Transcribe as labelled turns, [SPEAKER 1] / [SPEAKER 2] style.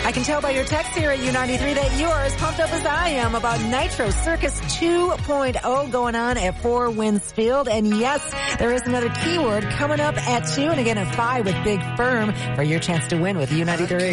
[SPEAKER 1] I can tell by your text here at U93 that you are as pumped up as I am about Nitro Circus 2.0 going on at Four Winds Field. And yes, there is another keyword coming up at 2 and again at 5 with Big Firm for your chance to win with U93.